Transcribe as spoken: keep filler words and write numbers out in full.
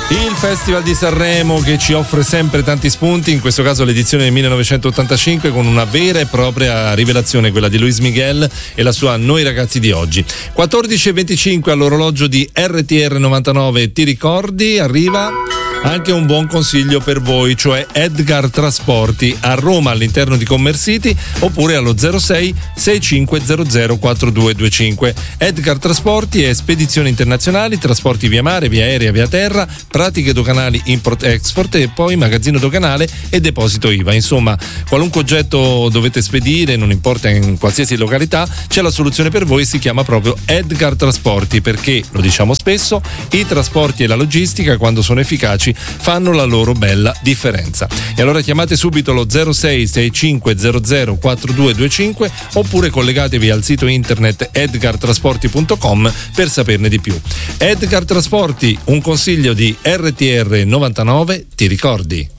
Il Festival di Sanremo che ci offre sempre tanti spunti, in questo caso l'edizione del millenovecentottantacinque con una vera e propria rivelazione, quella di Luis Miguel e la sua Noi ragazzi di oggi. quattordici e venticinque all'orologio di R T R novantanove, ti ricordi? Arriva anche un buon consiglio per voi, cioè Edgar Trasporti a Roma all'interno di Commercity oppure allo zero sei sei cinque zero zero quattro due due cinque. Edgar Trasporti è spedizioni internazionali, trasporti via mare, via aerea, via terra, pratiche doganali import-export e poi magazzino doganale e deposito I V A. Insomma, qualunque oggetto dovete spedire, non importa in qualsiasi località, c'è la soluzione per voi, si chiama proprio Edgar Trasporti, perché, lo diciamo spesso, i trasporti e la logistica, quando sono efficaci, fanno la loro bella differenza. E allora chiamate subito lo zero sei sei cinque zero zero quattro due due cinque oppure collegatevi al sito internet edgar trasporti punto com per saperne di più. Edgar Trasporti, un consiglio di R T R novantanove, ti ricordi?